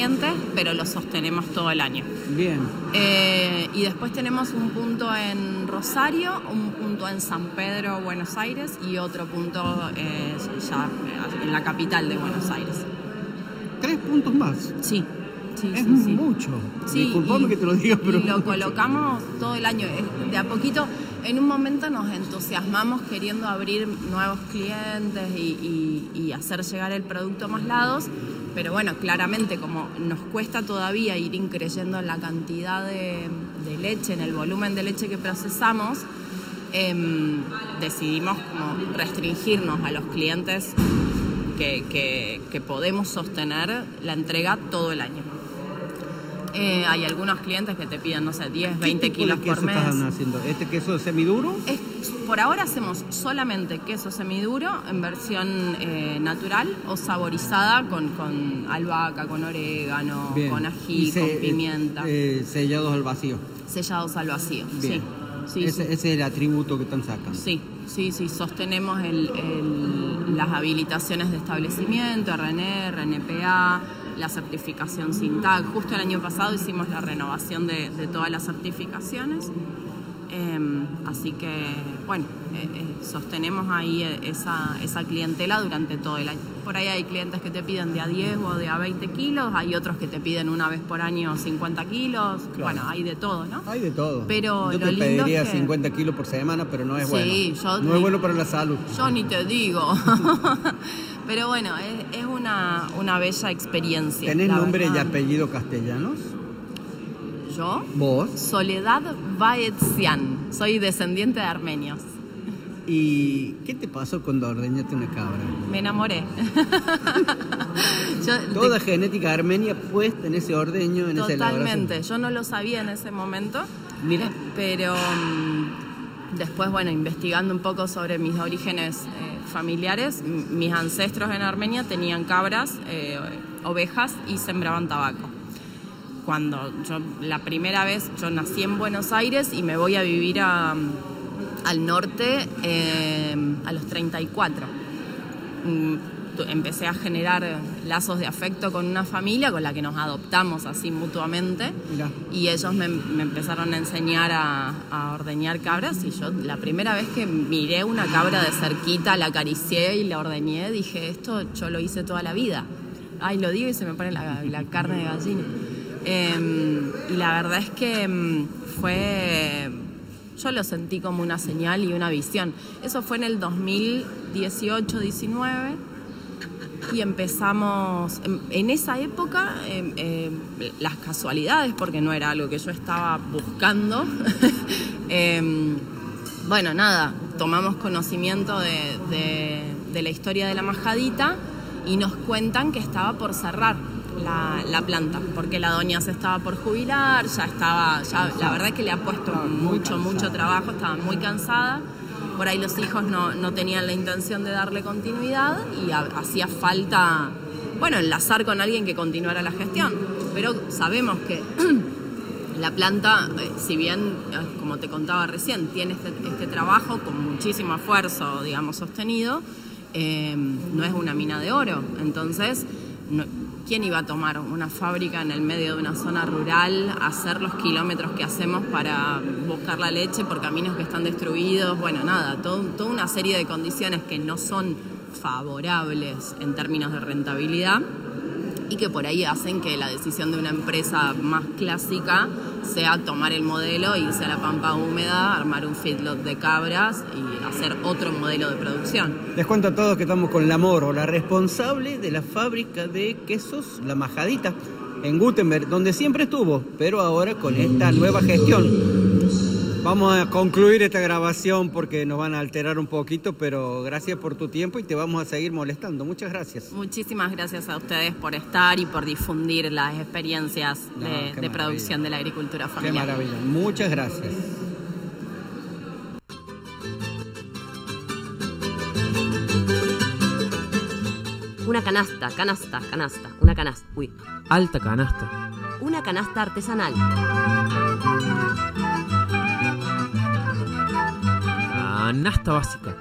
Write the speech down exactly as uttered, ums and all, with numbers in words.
pero lo sostenemos todo el año. Bien. Eh, y después tenemos un punto en Rosario, un punto en San Pedro, Buenos Aires, y otro punto eh, ya en la capital de Buenos Aires. ¿Tres puntos más? Sí. Sí, es sí, sí. mucho. Sí, disculpame y, que te lo diga, pero y lo mucho. colocamos todo el año. De a poquito, en un momento nos entusiasmamos queriendo abrir nuevos clientes y, y, y hacer llegar el producto a más lados, pero bueno, claramente como nos cuesta todavía ir increyendo en la cantidad de, de leche, en el volumen de leche que procesamos, eh, decidimos como restringirnos a los clientes que, que, que podemos sostener la entrega todo el año. Eh, hay algunos clientes que te piden, no sé, diez, veinte kilos por mes. ¿Qué están haciendo? ¿Este queso semiduro? Es, por ahora hacemos solamente queso semiduro en versión eh, natural o saborizada con, con albahaca, con orégano, Bien. con ají, se, con pimienta. Eh, sellados al vacío. Sellados al vacío, Bien. sí. Sí, ese, sí. ese es el atributo que están sacando. Sí, sí, sí. Sostenemos el, el, las habilitaciones de establecimiento, R N E, R N P A, la certificación S I N T A C. Justo el año pasado hicimos la renovación de, de todas las certificaciones. Eh, así que, bueno, eh, eh, sostenemos ahí esa, esa clientela durante todo el año. Por ahí hay clientes que te piden de a diez o de a veinte kilos, hay otros que te piden una vez por año cincuenta kilos, claro. Bueno, hay de todo, ¿no? Hay de todo. Pero yo lo te lindo pediría es que... cincuenta kilos por semana, pero no es sí, bueno. Yo no ni... es bueno para la salud. Yo ni te digo. Pero bueno, es, es una, una bella experiencia. ¿Tenés nombre verdad. y apellido castellanos? ¿Yo? ¿Vos? Soledad Baetzian. Soy descendiente de armenios. ¿Y qué te pasó cuando ordeñaste una cabra? Me enamoré. Yo, Toda te... genética armenia puesta en ese ordeño, en esa elaboración. Totalmente. Yo no lo sabía en ese momento. Mira. Pero um, después, bueno, investigando un poco sobre mis orígenes eh, familiares, m- mis ancestros en Armenia tenían cabras, eh, ovejas y sembraban tabaco. Cuando yo, la primera vez, yo nací en Buenos Aires y me voy a vivir a, al norte eh, a los treinta y cuatro. Empecé a generar lazos de afecto con una familia con la que nos adoptamos así mutuamente. Mirá. Y ellos me, me empezaron a enseñar a, a ordeñar cabras y yo la primera vez que miré una cabra de cerquita, la acaricié y la ordeñé, dije, esto yo lo hice toda la vida. Ay, lo digo y se me pone la, la carne de gallina. Eh, y la verdad es que um, fue... Yo lo sentí como una señal y una visión. Eso fue en el dos mil dieciocho diecinueve y empezamos... En, en esa época, eh, eh, las casualidades, porque no era algo que yo estaba buscando, eh, bueno, nada, tomamos conocimiento de, de, de la historia de la majadita y nos cuentan que estaba por cerrar La, la planta, porque la doña se estaba por jubilar, ya estaba, ya, la verdad que le ha puesto mucho, mucho trabajo, estaba muy cansada, por ahí los hijos no, no tenían la intención de darle continuidad y ha, hacía falta, bueno, enlazar con alguien que continuara la gestión, pero sabemos que la planta, eh, si bien, eh, como te contaba recién, tiene este, este trabajo con muchísimo esfuerzo, digamos, sostenido, eh, no es una mina de oro, entonces... No, ¿quién iba a tomar una fábrica en el medio de una zona rural, hacer los kilómetros que hacemos para buscar la leche por caminos que están destruidos? Bueno, nada, todo, toda una serie de condiciones que no son favorables en términos de rentabilidad y que por ahí hacen que la decisión de una empresa más clásica sea tomar el modelo, irse a la pampa húmeda, armar un feedlot de cabras y hacer otro modelo de producción. Les cuento a todos que estamos con la Moro, la responsable de la fábrica de quesos La Majadita, en Gutenberg, donde siempre estuvo, pero ahora con esta nueva gestión. Vamos a concluir esta grabación porque nos van a alterar un poquito, pero gracias por tu tiempo y te vamos a seguir molestando. Muchas gracias. Muchísimas gracias a ustedes por estar y por difundir las experiencias no, de, de producción de la agricultura familiar. Qué maravilla. Muchas gracias. Una canasta, canasta, canasta, una canasta. Uy. Alta canasta. Una canasta artesanal. Canasta básica.